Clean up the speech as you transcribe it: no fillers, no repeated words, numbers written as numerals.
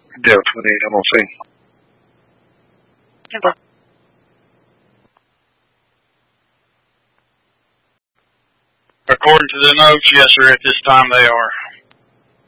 Delta 28, I'm on scene. According to the notes, yes, sir, at this time they are.